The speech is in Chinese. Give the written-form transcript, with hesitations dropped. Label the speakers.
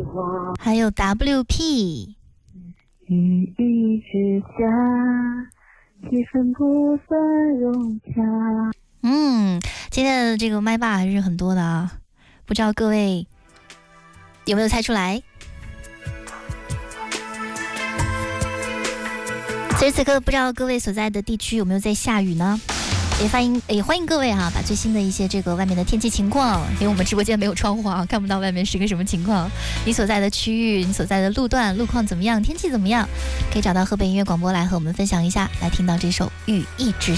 Speaker 1: 还有 WP。
Speaker 2: 雨一直下，气氛不算融洽。
Speaker 1: 今天的这个麦霸还是很多的啊，不知道各位有没有猜出来？此时此刻，不知道各位所在的地区有没有在下雨呢？也欢迎各位把最新的一些这个外面的天气情况，因为我们直播间没有窗户看不到外面是个什么情况。你所在的区域，你所在的路段路况怎么样，天气怎么样，可以找到河北音乐广播来和我们分享一下。来听到这首《雨一直